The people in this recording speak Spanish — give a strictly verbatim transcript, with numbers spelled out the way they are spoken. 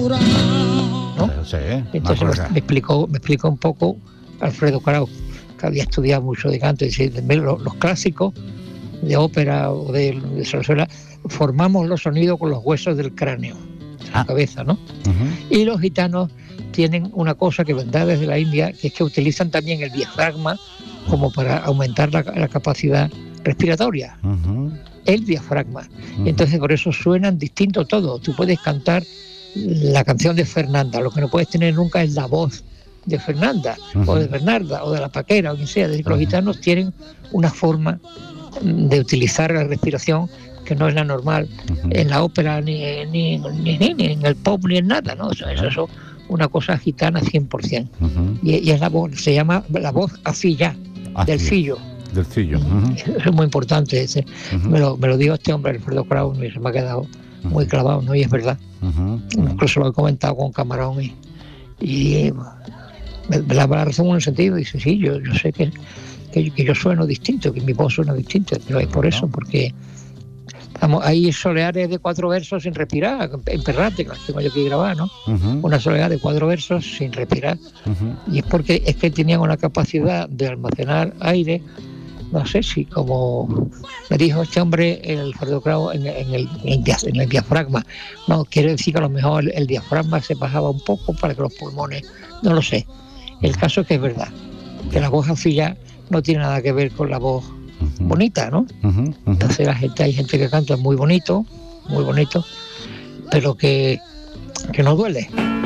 ¿no? Sí, Entonces me, me explicó me explicó un poco Alfredo Grau, que había estudiado mucho de canto, y dice, los, los clásicos de ópera o de, de zarzuela formamos los sonidos con los huesos del cráneo, de la ah. cabeza, ¿no? Uh-huh. Y los gitanos tienen una cosa que vendrá desde la India, que es que utilizan también el diafragma como para aumentar la, la capacidad respiratoria. Uh-huh. El diafragma. Uh-huh. Entonces por eso suenan distintos todos. Tú puedes cantar la canción de Fernanda, lo que no puedes tener nunca es la voz de Fernanda, uh-huh. o de Bernarda, o de la Paquera, o quien sea. Es decir, uh-huh. los gitanos tienen una forma de utilizar la respiración que no es la normal uh-huh. en la ópera, ni, ni, ni, ni, ni en el pop, ni en nada, ¿no? O sea, eso es una cosa gitana cien por ciento. Uh-huh. Y, y es la voz, se llama la voz afilla, del fillo. Del fillo. Uh-huh. Eso es muy importante. Ese. Uh-huh. Me, lo, me lo dijo este hombre, Alfredo Grau, y se me ha quedado uh-huh. muy clavado, ¿no? Y es verdad. Uh-huh. Uh-huh. Incluso lo he comentado con Camarón y, y me, me daba la razón en un sentido. Dice, sí, yo, yo sé que, que, que yo sueno distinto, que mi voz suena distinto, pero es por uh-huh. eso, porque vamos, hay soleares de cuatro versos sin respirar, en Perrate, que las tengo yo que grabar, ¿no? Uh-huh. Una soleá de cuatro versos sin respirar. Uh-huh. Y es porque es que tenían una capacidad de almacenar aire, no sé si como me dijo este hombre, el Alfredo Grau, en, en, el, en, el, en el diafragma. No, quiere decir que a lo mejor el, el diafragma se bajaba un poco para que los pulmones, no lo sé. El caso es que es verdad, que la voz afilla no tiene nada que ver con la voz uh-huh. bonita, ¿no? Uh-huh. Uh-huh. Entonces la gente, hay gente que canta muy bonito, muy bonito, pero que, que no duele.